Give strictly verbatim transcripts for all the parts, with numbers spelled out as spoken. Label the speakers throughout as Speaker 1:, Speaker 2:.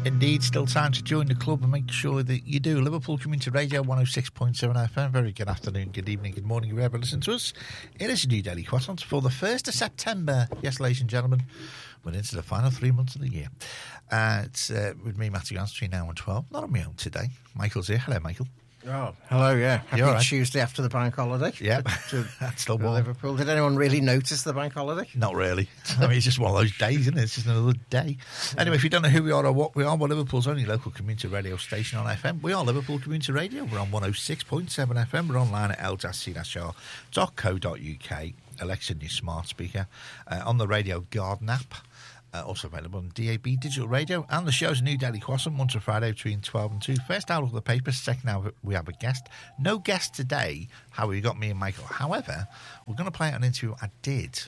Speaker 1: Indeed, still time to join the club and make sure that you do. Liverpool Community Radio one oh six point seven F M. Very good afternoon, good evening, good morning, whoever listen to us. It is a new Daily Croissant for the first of September. Yes, ladies and gentlemen, we're into the final three months of the year. Uh, it's uh, with me, Matthew Gans, between now and twelve. Not on my own today. Michael's here. Hello, Michael.
Speaker 2: Oh, hello, yeah. Happy
Speaker 1: right?
Speaker 2: Tuesday after the bank holiday.
Speaker 1: Yeah,
Speaker 2: to,
Speaker 1: that's still
Speaker 2: to
Speaker 1: warm.
Speaker 2: Liverpool. Did anyone really notice the bank holiday?
Speaker 1: Not really. I mean, it's just one of those days, isn't it? It's just another day. Anyway, if you don't know who we are or what we are, we're Liverpool's only local community radio station on F M. We are Liverpool Community Radio. We're on one oh six point seven F M. We're online at l c r dot co dot u k. Alexa, your smart speaker. Uh, on the Radio Garden app. Uh, also available on D A B Digital Radio. And the show's a new Daily Croissant, Monday to Friday between twelve and two. First hour of the papers, second hour we have a guest. No guest today, how you got me and Michael. However, we're going to play out an interview I did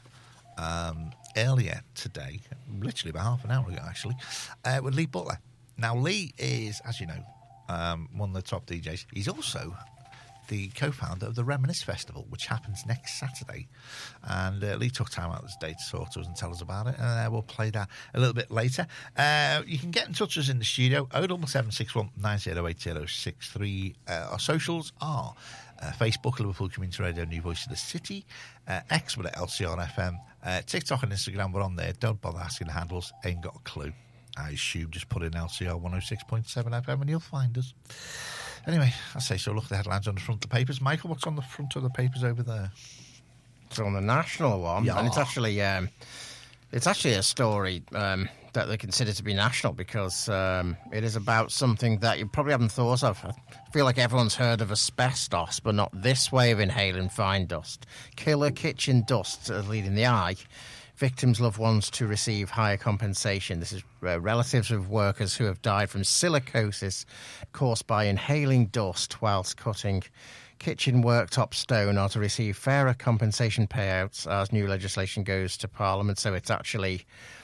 Speaker 1: um, earlier today, literally about half an hour ago actually, uh, with Lee Butler. Now Lee is, as you know, um, one of the top D Js. He's also the co-founder of the Reminisce Festival, which happens next Saturday. And uh, Lee took time out of his day to talk to us and tell us about it, and uh, we'll play that a little bit later. Uh, you can get in touch with us in the studio, oh seven seven six one nine oh eight oh six three. Uh, our socials are uh, Facebook, Liverpool Community Radio, New Voice of the City, uh, X with L C R F M, uh, TikTok and Instagram, we're on there. Don't bother asking the handles, ain't got a clue. I assume just put in L C R one oh six point seven F M and you'll find us. Anyway, I say so. Look at the headlines on the front of the papers. Michael, what's on the front of the papers over there?
Speaker 2: It's on the national one,
Speaker 1: yeah.
Speaker 2: and it's actually um, it's actually a story um, that they consider to be national because um, it is about something that you probably haven't thought of. I feel like everyone's heard of asbestos, but not this way of inhaling fine dust. Killer kitchen dust uh, leading the eye. Victims' loved ones to receive higher compensation. This is uh, relatives of workers who have died from silicosis caused by inhaling dust whilst cutting kitchen worktop stone are to receive fairer compensation payouts as new legislation goes to Parliament. So it's actually,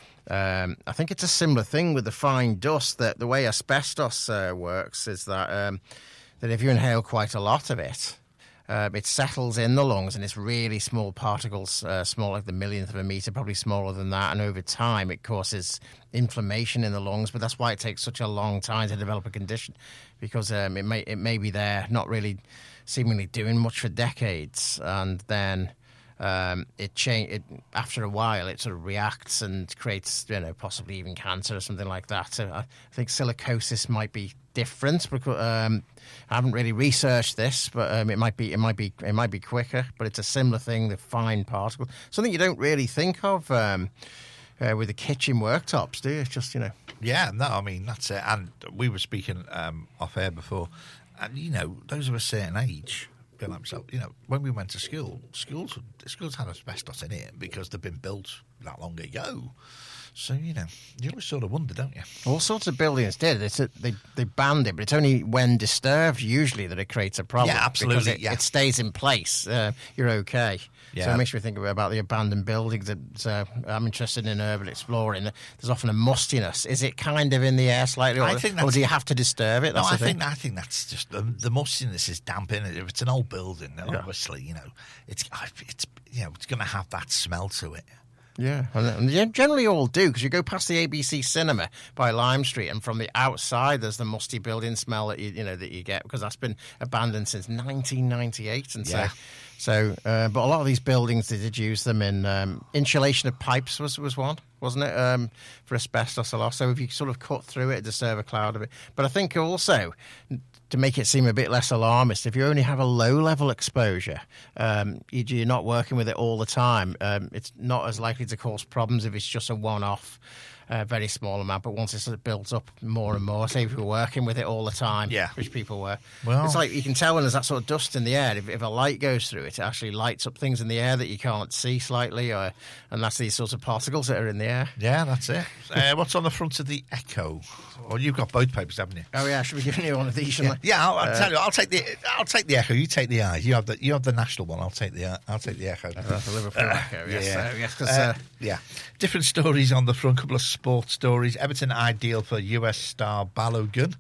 Speaker 2: um, I think it's a similar thing with the fine dust. That the way asbestos uh, works is that um, that if you inhale quite a lot of it, Uh, it settles in the lungs, and it's really small particles, uh, small like the millionth of a metre, probably smaller than that. And over time, it causes inflammation in the lungs. But that's why it takes such a long time to develop a condition, because um, it may it may be there, not really seemingly doing much for decades, and then um, it change. It after a while, it sort of reacts and creates, you know, possibly even cancer or something like that. So I think silicosis might be different because um, I haven't really researched this, but um, it might be it might be it might be quicker. But it's a similar thing, the fine particle, something you don't really think of um, uh, with the kitchen worktops, do you? It's just, you know.
Speaker 1: Yeah, no, I mean that's it. And we were speaking um, off air before, and you know, those of a certain age, like myself, you know, when we went to school, schools schools had asbestos in it because they've been built that long ago. So, you know, you always sort of wonder, don't you?
Speaker 2: All sorts of buildings did. It's a, they they banned it, but it's only when disturbed, usually, that it creates a problem.
Speaker 1: Yeah, absolutely.
Speaker 2: Because it,
Speaker 1: yeah.
Speaker 2: it stays in place. Uh, you're okay.
Speaker 1: Yeah.
Speaker 2: So it makes me think about the abandoned buildings that uh, I'm interested in urban exploring. There's often a mustiness. Is it kind of in the air slightly? Or,
Speaker 1: I think that's,
Speaker 2: or do you have to disturb it?
Speaker 1: That's no, I
Speaker 2: the
Speaker 1: think
Speaker 2: thing.
Speaker 1: I think that's just the, the mustiness is damp in it. If it's an old building, then
Speaker 2: Yeah.
Speaker 1: obviously, you know, it's it's you know it's going to have that smell to it.
Speaker 2: Yeah, and they generally all do, because you go past the A B C Cinema by Lime Street, and from the outside there's the musty building smell that you, you know that you get, because that's been abandoned since nineteen ninety-eight, and
Speaker 1: yeah.
Speaker 2: so so. Uh, but a lot of these buildings, they did use them in um, insulation of pipes was was one, wasn't it? Um, for asbestos a lot. So if you sort of cut through it, disturb a cloud of it. But I think also, to make it seem a bit less alarmist, if you only have a low-level exposure, um, you're not working with it all the time, um, it's not as likely to cause problems if it's just a one-off, uh, very small amount. But once it's sort of built up more and more, say if you're working with it all the time,
Speaker 1: yeah.
Speaker 2: which people were,
Speaker 1: well,
Speaker 2: it's like you can tell when there's that sort of dust in the air. If, if a light goes through it, it actually lights up things in the air that you can't see slightly, or, and that's these sorts of particles that are in the air.
Speaker 1: Yeah, that's it. uh, what's on the front of the Echo? Well, you've got both papers, haven't you?
Speaker 2: Oh yeah, I should be giving you one of these.
Speaker 1: Yeah, yeah I'll, I'll
Speaker 2: uh,
Speaker 1: tell you. I'll take the. I'll take the Echo. You take the Eye. You have the. You have the national one. I'll take the. I'll take the Echo.
Speaker 2: Uh, the Liverpool uh, Echo. Yes,
Speaker 1: yeah.
Speaker 2: uh, yes, 'cause,
Speaker 1: uh,
Speaker 2: uh,
Speaker 1: yeah. Different stories on the front. Couple of sports stories. Everton ideal for U S star Balogun.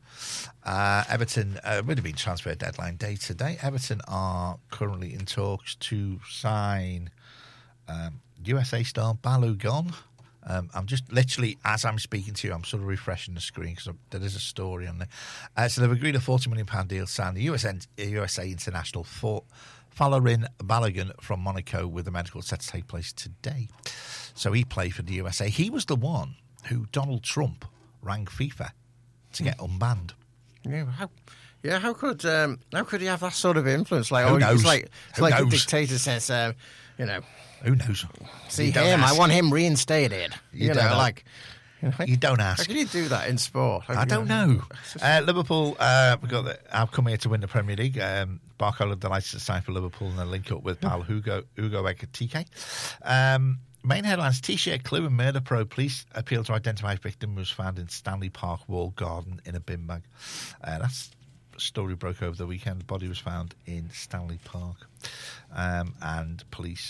Speaker 1: Uh, Everton uh, would have been transfer deadline day today. Everton are currently in talks to sign um, U S A star Balogun. Um, I'm just literally, as I'm speaking to you, I'm sort of refreshing the screen because there is a story on there. Uh, so they've agreed a forty million pounds deal to sign the U S A international for Folarin Balogun from Monaco with the medical set to take place today. So he played for the U S A. He was the one who Donald Trump rang FIFA to get unbanned.
Speaker 2: Yeah, how, yeah, how could um, how could he have that sort of influence? Like,
Speaker 1: Who
Speaker 2: oh,
Speaker 1: knows?
Speaker 2: it's like it's
Speaker 1: Who
Speaker 2: like
Speaker 1: knows?
Speaker 2: the dictator says, um, you know,
Speaker 1: Who knows?
Speaker 2: see
Speaker 1: You don't
Speaker 2: him,
Speaker 1: ask.
Speaker 2: I want him reinstated.
Speaker 1: You
Speaker 2: You,
Speaker 1: don't
Speaker 2: know,
Speaker 1: know.
Speaker 2: like you, know,
Speaker 1: You don't
Speaker 2: how
Speaker 1: ask.
Speaker 2: can you do that in sport? How
Speaker 1: I
Speaker 2: can
Speaker 1: don't
Speaker 2: you-
Speaker 1: know. Uh, Liverpool, uh, we got. The, I've come here to win the Premier League. Um, Barcola delighted to sign for Liverpool and then link up with pal Hugo Hugo Ekitike. Um, main headlines: T-shirt clue and murder probe. Police appeal to identify victim who was found in Stanley Park wall garden in a bin bag. Uh, that's the story broke over the weekend. The body was found in Stanley Park, um, and police